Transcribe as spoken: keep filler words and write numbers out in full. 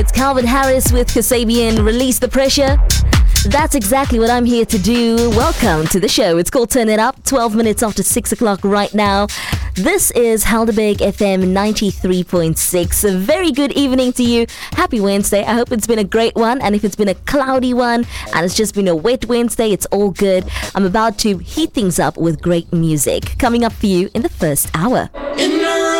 It's Calvin Harris with Kasabian, Release the Pressure. That's exactly what I'm here to do. Welcome to the show. It's called Turn It Up, twelve minutes after six o'clock right now. This is Helderberg F M ninety-three point six. A very good evening to you. Happy Wednesday. I hope it's been a great one. And if it's been a cloudy one and it's just been a wet Wednesday, it's all good. I'm about to heat things up with great music coming up for you in the first hour. In